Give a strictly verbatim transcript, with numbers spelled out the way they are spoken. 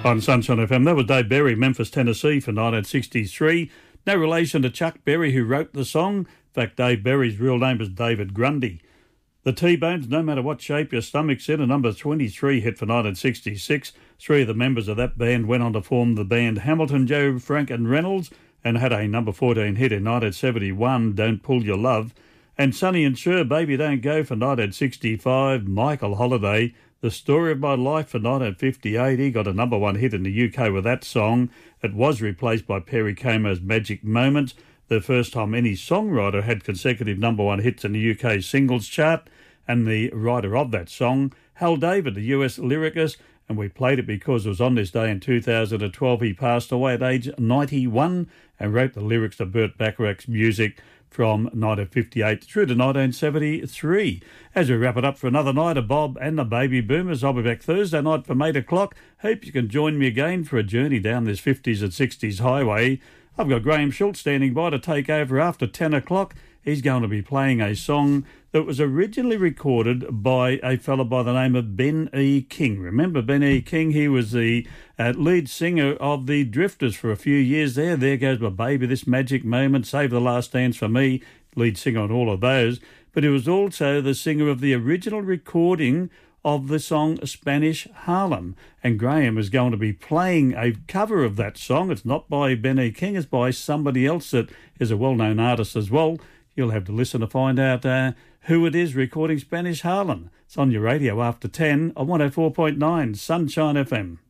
On Sunshine F M. That was Dave Berry, Memphis, Tennessee for nineteen sixty-three. No relation to Chuck Berry, who wrote the song. In fact, Dave Berry's real name was David Grundy. The T-Bones, No Matter What Shape Your Stomach's In, a number twenty-three hit for nineteen sixty-six. Three of the members of that band went on to form the band Hamilton, Joe, Frank and Reynolds, and had a number fourteen hit in nineteen seventy-one, Don't Pull Your Love. And Sonny and Cher, Baby Don't Go for nineteen sixty-five. Michael Holiday, The Story of My Life for nineteen fifty-eight. He got a number one hit in the U K with that song. It was replaced by Perry Como's Magic Moments, the first time any songwriter had consecutive number one hits in the U K singles chart. And the writer of that song, Hal David, the U S lyricist, and we played it because it was on this day in two thousand twelve. He passed away at age ninety-one and wrote the lyrics to Burt Bacharach's music from nineteen fifty-eight through to nineteen seventy-three. As we wrap it up for another night of Bob and the Baby Boomers, I'll be back Thursday night from eight o'clock. Hope you can join me again for a journey down this fifties and sixties highway. I've got Graham Schultz standing by to take over after ten o'clock. He's going to be playing a song that was originally recorded by a fellow by the name of Ben E. King. Remember Ben E. King? He was the uh, lead singer of the Drifters for a few years there. There Goes My Baby, This Magic Moment, Save the Last Dance for Me, lead singer on all of those. But he was also the singer of the original recording of the song Spanish Harlem. And Graham is going to be playing a cover of that song. It's not by Ben E. King, it's by somebody else that is a well-known artist as well. You'll have to listen to find out uh, who it is recording Spanish Harlem. It's on your radio after ten on one oh four point nine Sunshine F M.